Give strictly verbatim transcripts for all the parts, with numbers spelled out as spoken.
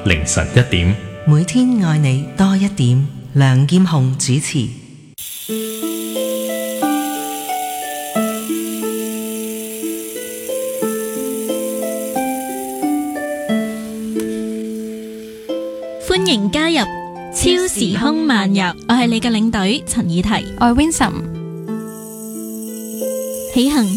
凌晨一點， 每天愛你多一點。梁劍虹主持。 歡迎加入超時空漫遊，我係你嘅領隊陳以提， 我係 Winsome。 起行，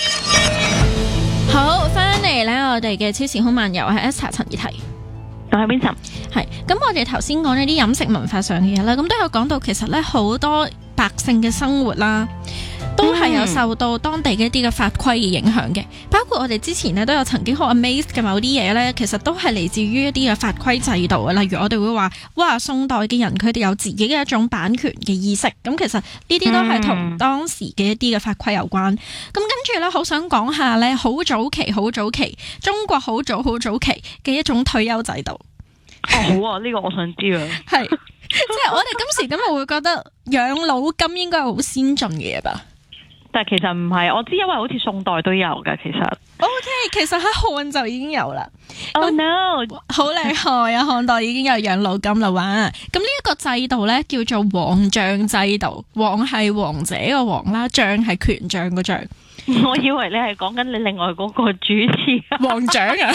好，翻嚟呢我哋嘅超時空漫遊，我係 Esther 陳以提， 我係 Winsome。 係咁，我哋頭先講呢啲飲食文化上嘅嘢啦，咁都有講到，其實呢好多百姓嘅生活啦，都係有受到當地嘅一啲嘅法規嘅影響嘅，包括我哋之前呢都有曾經好 amazed 嘅某啲嘢呢，其實都係嚟自於一啲嘅法規制度嘅，例如我哋會話，哇，宋代嘅人佢哋有自己嘅一種版權嘅意識，咁其實呢啲都係同當時嘅一啲嘅法規有關。咁跟住呢，好想講下呢，好早期、好早期，中國好早、好早期嘅一種退休制度。 哦，好啊，呢、這個我想知啊。係， 即係我哋今時今日會覺得養老金應該係好先進嘅嘢吧？ 但係其實唔係，我知，因為好似宋代都有嘅，其實。 O、okay, K， 其實喺漢就已經有啦。 Oh no， 好厲害啊！漢代已經有養老金啦，哇！咁呢一個制度咧叫做王將制度，王係王者個王啦，將係權杖個將。 我以為你係講緊你另外嗰個主持王將啊。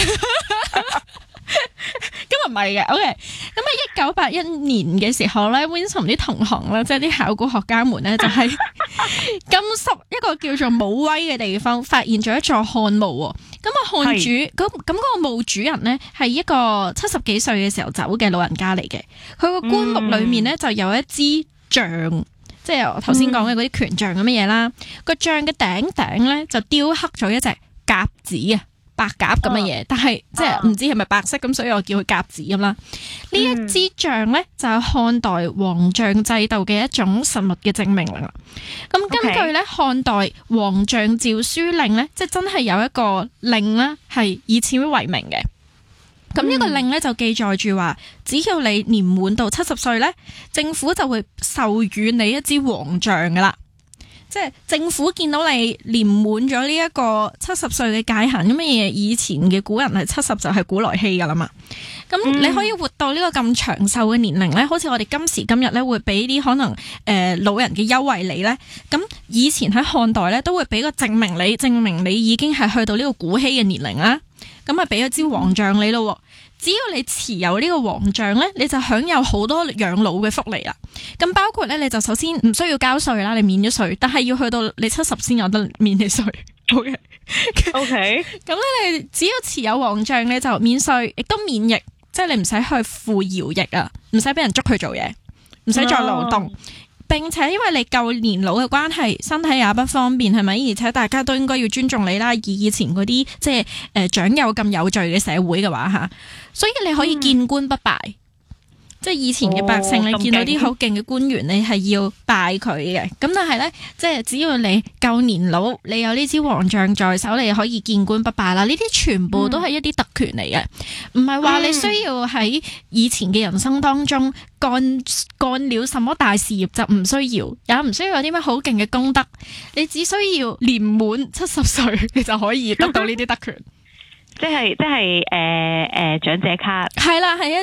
今日唔係嘅 ，OK。咁啊，一九八一年嘅時候咧 ，Winsome 啲同行咧，即係啲考古學家們咧，就喺甘肅一個叫做武威嘅地方，發現咗一座漢墓。咁啊，漢主咁咁嗰個墓主人咧，係一個七十幾歲嘅時候走嘅老人家嚟嘅。佢個棺木裏面咧，就有一支杖，嗯、即係我頭先講嘅嗰啲權杖咁嘅嘢啦。個杖嘅頂頂咧，就雕刻咗一隻鴿子啊。白鴿咁嘅嘢，但係即係唔知係咪白色咁，所以我叫佢鴿子咁啦。呢一支杖咧就係漢代王將制度嘅一種實物嘅證明啦。咁根據咧漢代王將詔書令咧，即係真係有一個令咧係以此為名嘅。咁呢個令咧就記載住話，只要你年滿到七十歲咧，政府就會授予你一支王杖噶啦。即係政府見到你年滿咗呢一個七十歲嘅界限，咁乜嘢以前嘅古人係七十就係古來稀噶啦嘛。咁你可以活到呢個咁長壽嘅年齡咧，好似我哋今時今日咧會俾啲可能誒、呃、老人嘅優惠你咧。咁以前喺漢代咧都會俾個證明你，證明你已經係去到呢個古稀嘅年齡啦。咁啊俾咗支王杖你咯。只要你持有呢個王杖咧，你就享有好多養老嘅福利啦。咁包括咧，你就首先唔需要交稅啦，你免咗稅，但係要去到你七十先有得免你稅。O K，O K。咁咧，你只要持有王杖，你就免稅，亦都免役，即係你唔使去服徭役啊，唔使俾人捉去做嘢，唔使再勞動。Oh. 並且因為你夠年老嘅關係，身體也不方便，係咪？而且大家都應該要尊重你啦。以以前嗰啲即係誒長幼咁有序嘅社會嘅話吓，所以你可以見官不拜。嗯、即係以前嘅百姓，哦、你見到啲好勁嘅官員，你係要拜佢嘅。咁但係咧，即係只要你夠年老，你有呢支王杖在手，你可以見官不拜啦。呢啲全部都係一啲特權嚟嘅，唔係話你需要喺以前嘅人生當中。幹幹了什麼大事業就唔需要，也唔需要有啲咩好勁嘅功德，你只需要年滿七十歲，你就可以得到呢啲特權。 即係即係誒誒長者卡， 係啦，係一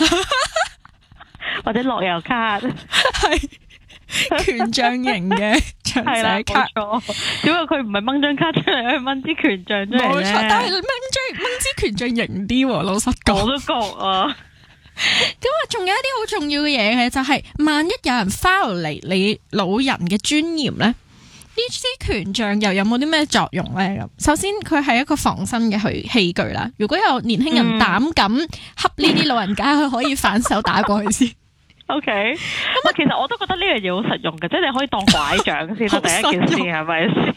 或者樂悠卡，係權杖型嘅長者卡。 只不過佢唔係掹張卡出嚟，佢掹支權杖出嚟。冇錯， 但係掹張掹支權杖型啲，老實講。 我都覺啊。 咁啊，仲有一啲好重要嘅嘢嘅，就係、是、萬一有人 foul 嚟你老人嘅尊嚴咧，呢支權杖又有冇啲咩作用咧？咁首先佢係一個防身嘅器器具啦。如果有年輕人膽敢恰呢啲老人家，佢可以反手打過去先。 O K，咁啊，其實我都覺得呢樣嘢好實用嘅，即係你可以當拐杖先啦。第一件事係咪？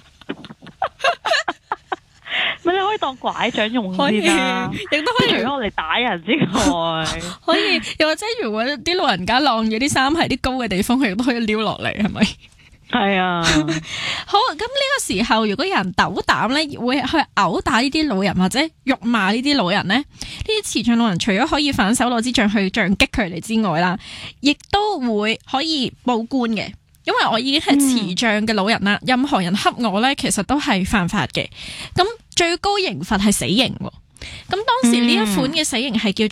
咪你可以當拐杖用先啦，亦都可以除咗我哋打人之外， 可以又或者如果啲老人家晾咗啲衫喺啲高嘅地方，佢亦都可以撩落嚟，係咪？ 係啊。 好，咁呢個時候如果有人斗膽咧，會去毆打呢啲老人或者辱罵呢啲老人咧，呢啲持杖老人除咗可以反手攞支杖去杖擊佢哋之外啦，亦都會可以報官嘅。因為我已經係持杖嘅老人啦，嗯、任何人恰我咧，其實都係犯法嘅。咁最高刑罰係死刑。咁當時呢一款嘅死刑係叫